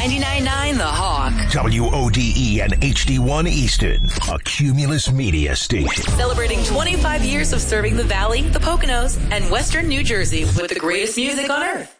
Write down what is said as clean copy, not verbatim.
99.9 The Hawk. WODE and HD1 Easton, a Cumulus Media station. Celebrating 25 years of serving the Valley, the Poconos, and Western New Jersey with the greatest music on earth.